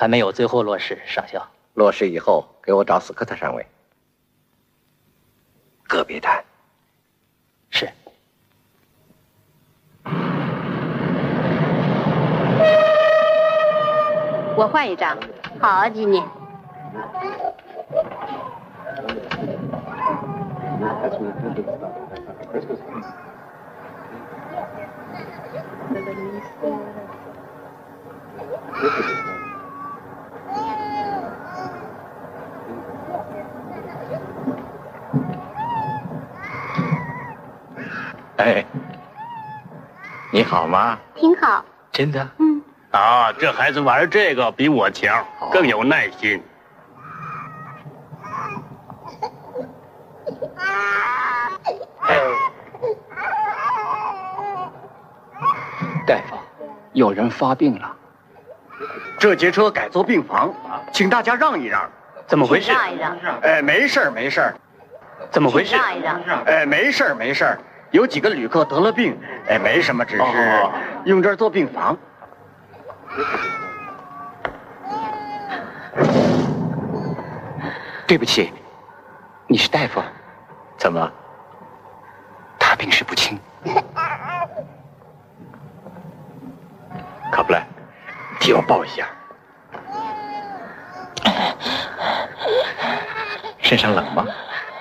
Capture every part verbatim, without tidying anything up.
还没有最后落实，上校。 落实以后，给我找斯科特上尉。个别谈。 是。 我换一张。好啊，吉尼。 哎，你好吗？ 挺好。 真的？ 嗯。 啊，这孩子玩这个比我强，更有耐心。 大夫，有人发病了。 这节车改做病房，请大家让一让。 怎么回事？ 让一让。 哎，没事儿，没事儿。 怎么回事？ 让一让。 哎，没事儿，没事儿。有几个旅客得了病，哎，没什么，只是用这儿做病房。 对不起，你是大夫？ 怎么？ 他病势不轻。 卡布莱，替我抱一下。身上冷吗？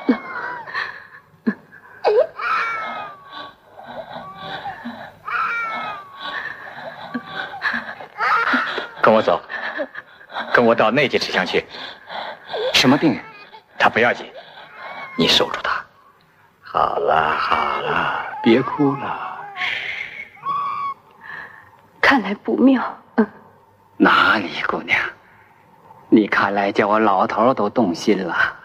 跟我走，跟我到内界车厢去。 什么病？ 他不要紧，你守住他。好了好了，别哭了。 看来不妙。嗯。 哪里，姑娘？你看来叫我老头都动心了。